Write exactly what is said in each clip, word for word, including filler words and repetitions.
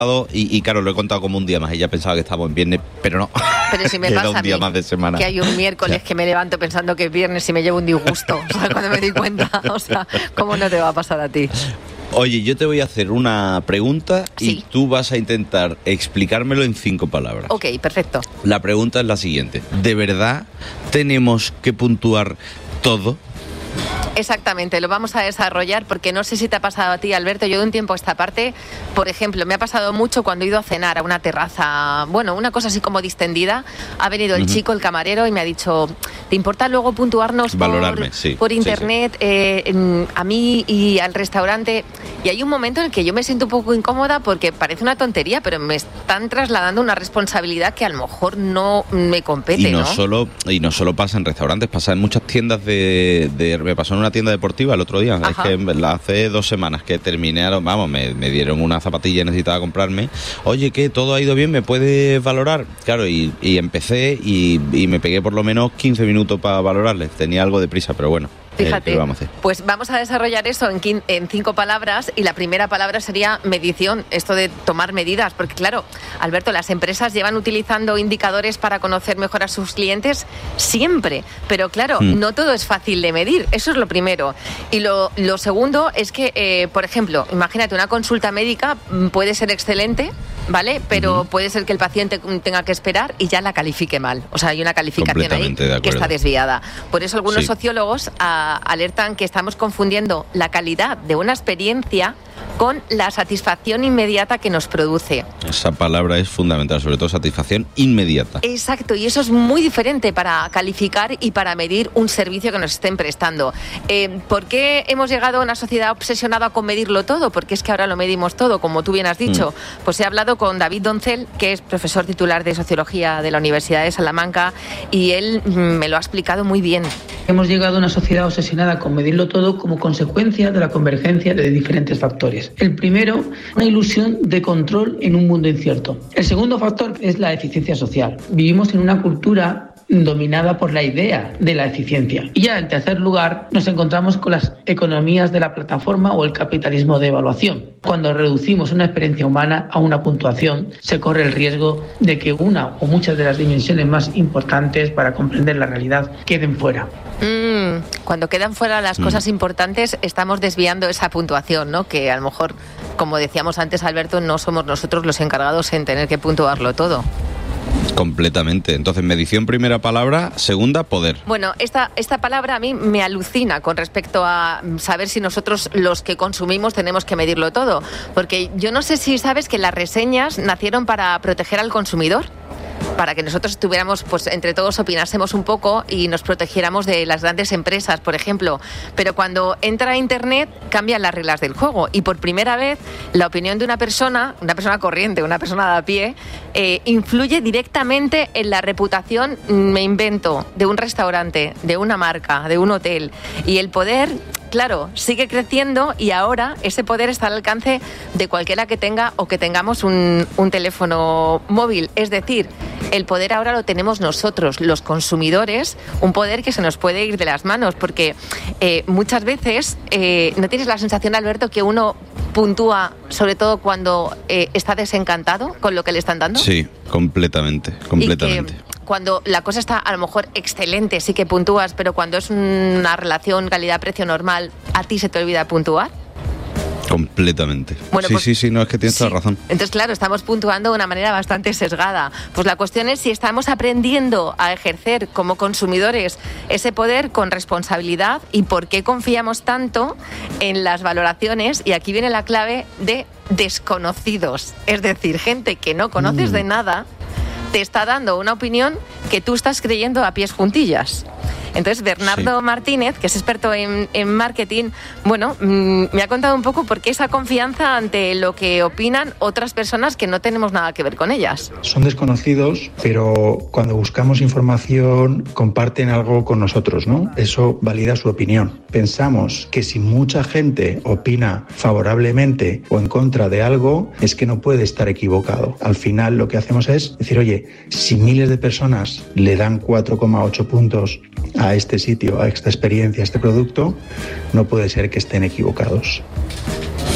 Y, y claro, lo he contado como un día más. Ella pensaba que estábamos en viernes, pero no. Pero si me que pasa era un día a mí, más de semana. Que hay un miércoles, o sea, que me levanto pensando que es viernes y me llevo un disgusto. O sea, cuando me doy cuenta, o sea, ¿cómo no te va a pasar a ti? Oye, yo te voy a hacer una pregunta y sí. tú vas a intentar explicármelo en cinco palabras. Ok, perfecto. La pregunta es la siguiente. ¿De verdad tenemos que puntuar todo? Exactamente, lo vamos a desarrollar porque no sé si te ha pasado a ti, Alberto. Yo de un tiempo a esta parte, por ejemplo, me ha pasado mucho cuando he ido a cenar a una terraza, bueno, una cosa así como distendida. Ha venido el uh-huh. chico, el camarero, y me ha dicho, ¿te importa luego puntuarnos Valorarme, por, sí, por internet sí, sí. Eh, a mí y al restaurante? Y hay un momento en el que yo me siento un poco incómoda porque parece una tontería, pero me están trasladando una responsabilidad que a lo mejor no me compete, y no, ¿no? Solo, y no solo pasa en restaurantes, pasa en muchas tiendas de... de me pasó en una tienda deportiva el otro día. Ajá. Es que hace dos semanas que terminé, vamos, me, me dieron una zapatilla y necesitaba comprarme. Oye, ¿qué? ¿Todo ha ido bien? ¿Me puedes valorar? Claro, y, y empecé y, y me pegué por lo menos quince minutos para valorarles. Tenía algo de prisa, pero bueno. Fíjate, eh, vamos a hacer? Pues vamos a desarrollar eso en, quin- en cinco palabras, y la primera palabra sería medición, esto de tomar medidas, porque claro, Alberto, las empresas llevan utilizando indicadores para conocer mejor a sus clientes siempre, pero claro, mm. no todo es fácil de medir, eso es lo primero. Y lo, lo segundo es que, eh, por ejemplo, imagínate, una consulta médica puede ser excelente, ¿vale? Pero uh-huh. puede ser que el paciente tenga que esperar y ya la califique mal, o sea, hay una calificación ahí que está desviada. Por eso algunos sí. sociólogos a, alertan que estamos confundiendo la calidad de una experiencia con la satisfacción inmediata que nos produce. Esa palabra es fundamental, sobre todo satisfacción inmediata. Exacto, y eso es muy diferente para calificar y para medir un servicio que nos estén prestando. Eh, ¿Por qué hemos llegado a una sociedad obsesionada con medirlo todo? Porque es que ahora lo medimos todo, como tú bien has dicho. Mm. Pues he hablado con David Doncel, que es profesor titular de Sociología de la Universidad de Salamanca, y él me lo ha explicado muy bien. Hemos llegado a una sociedad obsesionada con medirlo todo como consecuencia de la convergencia de diferentes factores. El primero, una ilusión de control en un mundo incierto. El segundo factor es la eficiencia social. Vivimos en una cultura dominada por la idea de la eficiencia. Y ya en tercer lugar, nos encontramos con las economías de la plataforma o el capitalismo de evaluación. Cuando reducimos una experiencia humana a una puntuación, se corre el riesgo de que una o muchas de las dimensiones más importantes para comprender la realidad queden fuera. Mm, cuando quedan fuera las mm. cosas importantes, estamos desviando esa puntuación, ¿no? Que a lo mejor, como decíamos antes, Alberto, no somos nosotros los encargados en tener que puntuarlo todo. Completamente. Entonces, medición, primera palabra. Segunda, poder. Bueno, esta, esta palabra a mí me alucina con respecto a saber si nosotros, los que consumimos, tenemos que medirlo todo. Porque yo no sé si sabes que las reseñas nacieron para proteger al consumidor, para que nosotros estuviéramos, pues entre todos opinásemos un poco y nos protegiéramos de las grandes empresas, por ejemplo. Pero cuando entra a Internet cambian las reglas del juego y por primera vez la opinión de una persona, una persona corriente, una persona de a pie, eh, influye directamente en la reputación, me invento, de un restaurante, de una marca, de un hotel. Y el poder, claro, sigue creciendo y ahora ese poder está al alcance de cualquiera que tenga o que tengamos un, un teléfono móvil. Es decir, el poder ahora lo tenemos nosotros, los consumidores, un poder que se nos puede ir de las manos, porque eh, muchas veces eh, ¿no tienes la sensación, Alberto, que uno puntúa sobre todo cuando eh, está desencantado con lo que le están dando? Sí, completamente, completamente. Y que cuando la cosa está a lo mejor excelente, sí que puntúas, pero cuando es una relación calidad-precio normal, ¿a ti se te olvida puntuar? Completamente. Bueno, sí, pues, sí, sí, no, es que tienes sí. toda la razón. Entonces, claro, estamos puntuando de una manera bastante sesgada. Pues la cuestión es si estamos aprendiendo a ejercer como consumidores ese poder con responsabilidad y por qué confiamos tanto en las valoraciones. Y aquí viene la clave de desconocidos. Es decir, gente que no conoces mm. de nada te está dando una opinión que tú estás creyendo a pies juntillas. Entonces, Bernardo sí. Martínez, que es experto en, en marketing, bueno, mmm, me ha contado un poco por qué esa confianza ante lo que opinan otras personas que no tenemos nada que ver con ellas. Son desconocidos, pero cuando buscamos información comparten algo con nosotros, ¿no? Eso valida su opinión. Pensamos que si mucha gente opina favorablemente o en contra de algo, es que no puede estar equivocado. Al final lo que hacemos es decir, oye, si miles de personas le dan cuatro coma ocho puntos a este sitio, a esta experiencia, a este producto, no puede ser que estén equivocados.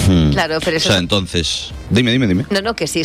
Claro, pero eso... O sea, entonces... Dime, dime, dime. No, no, que sí